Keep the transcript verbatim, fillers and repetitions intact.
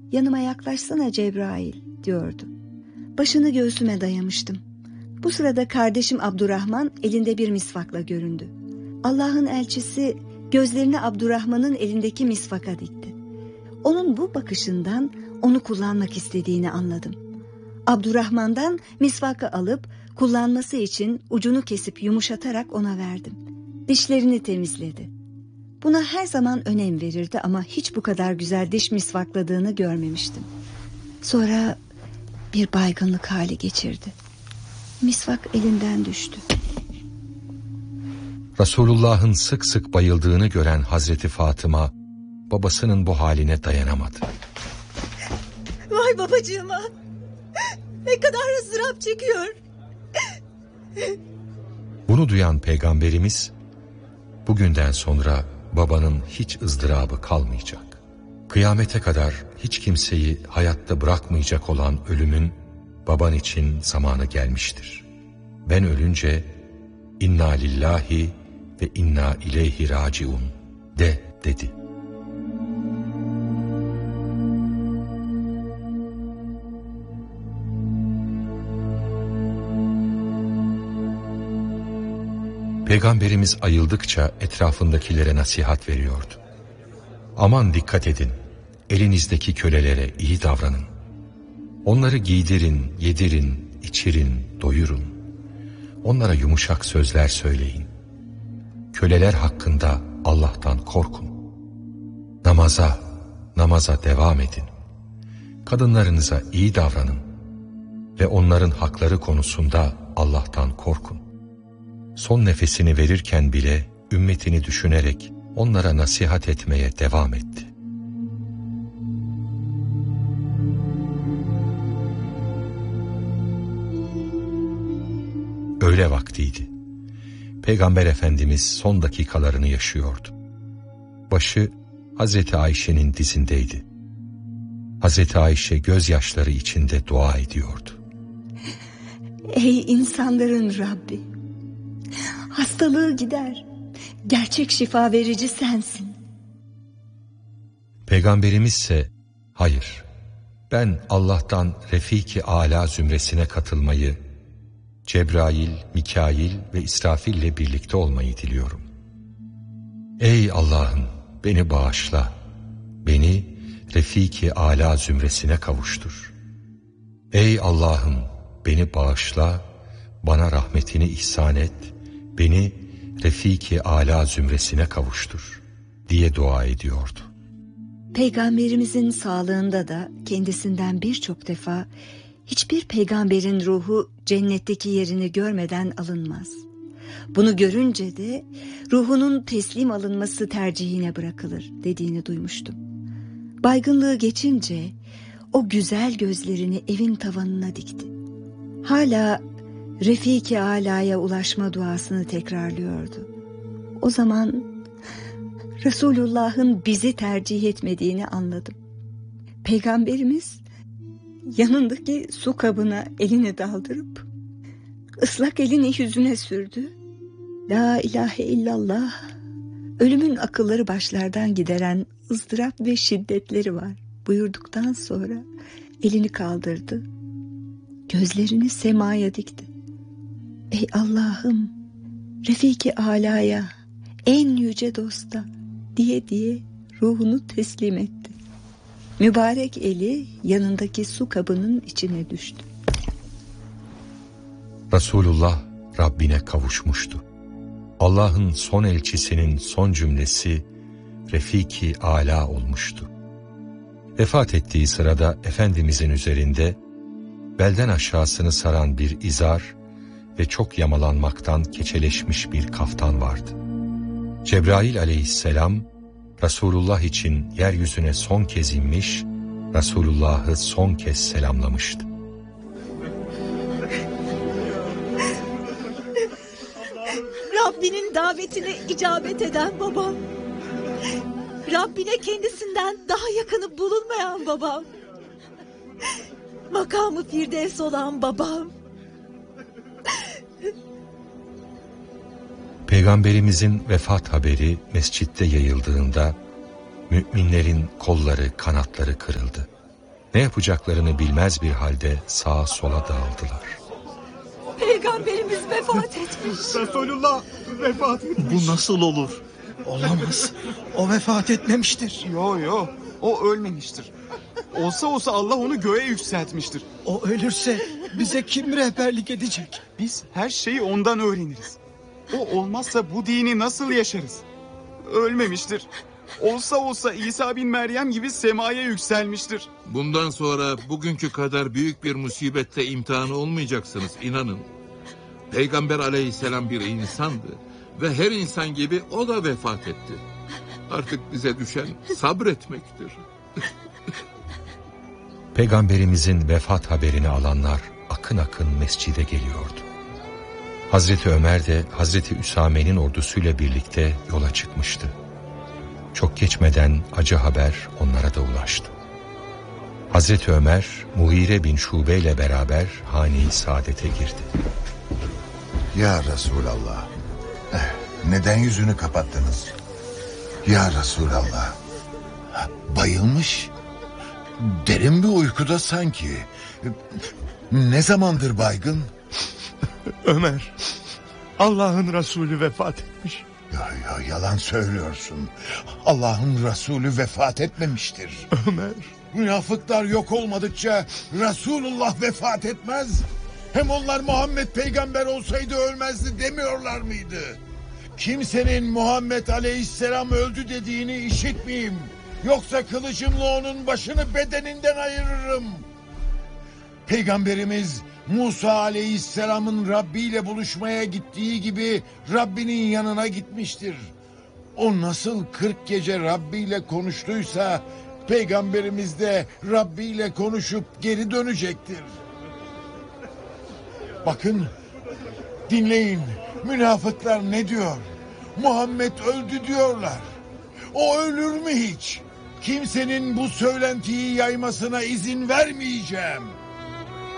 "Yanıma yaklaşsana Cebrail," diyordu. Başını göğsüme dayamıştım. Bu sırada kardeşim Abdurrahman elinde bir misvakla göründü. Allah'ın elçisi gözlerini Abdurrahman'ın elindeki misvaka dikti. Onun bu bakışından onu kullanmak istediğini anladım. Abdurrahman'dan misvakı alıp kullanması için ucunu kesip yumuşatarak ona verdim. Dişlerini temizledi. Buna her zaman önem verirdi ama hiç bu kadar güzel diş misvakladığını görmemiştim. Sonra bir baygınlık hali geçirdi. Misvak elinden düştü. Resulullah'ın sık sık bayıldığını gören Hazreti Fatıma babasının bu haline dayanamadı. "Vay babacığıma, ne kadar ızdırap çekiyor." Bunu duyan Peygamberimiz, bugünden sonra babanın hiç ızdırabı kalmayacak. Kıyamete kadar hiç kimseyi hayatta bırakmayacak olan ölümün baban için zamanı gelmiştir. Ben ölünce inna lillahi ve inna ileyhi raciun de dedi. Peygamberimiz ayıldıkça etrafındakilere nasihat veriyordu. Aman dikkat edin, elinizdeki kölelere iyi davranın. Onları giydirin, yedirin, içirin, doyurun. Onlara yumuşak sözler söyleyin. Köleler hakkında Allah'tan korkun. Namaza, namaza devam edin. Kadınlarınıza iyi davranın. Ve onların hakları konusunda Allah'tan korkun. Son nefesini verirken bile ümmetini düşünerek onlara nasihat etmeye devam etti. Öğle vaktiydi. Peygamber Efendimiz son dakikalarını yaşıyordu. Başı Hazreti Ayşe'nin dizindeydi. Hazreti Ayşe gözyaşları içinde dua ediyordu. "Ey insanların Rabbi, hastalığı gider, gerçek şifa verici sensin." Peygamberimiz ise hayır, ben Allah'tan Refik-i Âlâ zümresine katılmayı, Cebrail, Mikail ve İsrafil ile birlikte olmayı diliyorum. Ey Allah'ım, beni bağışla, beni Refik-i Âlâ zümresine kavuştur. Ey Allah'ım, beni bağışla, bana rahmetini ihsan et, beni Refik-i Âlâ zümresine kavuştur diye dua ediyordu. Peygamberimizin sağlığında da kendisinden birçok defa hiçbir peygamberin ruhu cennetteki yerini görmeden alınmaz. Bunu görünce de ruhunun teslim alınması tercihine bırakılır dediğini duymuştum. Baygınlığı geçince o güzel gözlerini evin tavanına dikti. Hala Refik-i Âlâ'ya ulaşma duasını tekrarlıyordu. O zaman Resulullah'ın bizi tercih etmediğini anladım. Peygamberimiz yanındaki su kabına elini daldırıp ıslak elini yüzüne sürdü. La ilahe illallah, ölümün akılları başlardan gideren ızdırap ve şiddetleri var buyurduktan sonra elini kaldırdı. Gözlerini semaya dikti. Ey Allah'ım, Refik-i Âlâ'ya, en yüce dosta diye diye ruhunu teslim etti. Mübarek eli yanındaki su kabının içine düştü. Resulullah Rabbine kavuşmuştu. Allah'ın son elçisinin son cümlesi Refik-i Âlâ olmuştu. Vefat ettiği sırada Efendimizin üzerinde belden aşağısını saran bir izar ve çok yamalanmaktan keçeleşmiş bir kaftan vardı. Cebrail aleyhisselam Resulullah için yeryüzüne son kez inmiş, Resulullah'ı son kez selamlamıştı. Rabbinin davetine icabet eden babam. Rabbine kendisinden daha yakını bulunmayan babam. Makamı firdevs olan babam. Peygamberimizin vefat haberi mescitte yayıldığında müminlerin kolları kanatları kırıldı. ne yapacaklarını bilmez bir halde sağa sola dağıldılar. Peygamberimiz vefat etmiş. Resulullah vefat etmiş. Bu nasıl olur? Olamaz. O vefat etmemiştir. Yo yo, o ölmemiştir. Olsa olsa Allah onu göğe yükseltmiştir. O ölürse bize kim rehberlik edecek? Biz her şeyi ondan öğreniriz. O olmazsa bu dini nasıl yaşarız? Ölmemiştir. Olsa olsa İsa bin Meryem gibi semaya yükselmiştir. Bundan sonra bugünkü kadar büyük bir musibette imtihanı olmayacaksınız, inanın. Peygamber aleyhisselam bir insandı ve her insan gibi o da vefat etti. Artık bize düşen sabretmektir. Peygamberimizin vefat haberini alanlar akın akın mescide geliyordu. Hazreti Ömer de Hazreti Üsame'nin ordusuyla birlikte yola çıkmıştı. Çok geçmeden acı haber onlara da ulaştı. Hazreti Ömer, Mughire bin Şube ile beraber hane-i saadete girdi. Ya Resulallah, eh, neden yüzünü kapattınız? Ya Resulallah, bayılmış. Derin bir uykuda sanki. Ne zamandır baygın? Ömer, Allah'ın Resulü vefat etmiş. Ya, ya, yalan söylüyorsun. Allah'ın Resulü vefat etmemiştir. Ömer. Münafıklar yok olmadıkça Resulullah vefat etmez. Hem onlar Muhammed peygamber olsaydı ölmezdi demiyorlar mıydı? Kimsenin Muhammed aleyhisselam öldü dediğini işitmeyeyim. Yoksa kılıcımla onun başını bedeninden ayırırım. Peygamberimiz Musa aleyhisselamın Rabbi ile buluşmaya gittiği gibi Rabbinin yanına gitmiştir. O nasıl kırk gece Rabbi ile konuştuysa Peygamberimiz de Rabbi ile konuşup geri dönecektir. Bakın, dinleyin, münafıklar ne diyor? Muhammed öldü diyorlar. O ölür mü hiç? Kimsenin bu söylentiyi yaymasına izin vermeyeceğim.